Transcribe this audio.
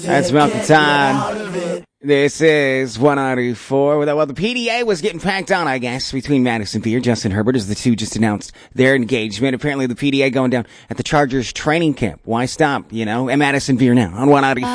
That's Malcolm Time. This is 194. Well, the PDA was getting packed on, I guess, between Madison Beer, Justin Herbert, as the two just announced their engagement. Apparently the PDA going down at the Chargers training camp. Why stop, and Madison Beer now on 194.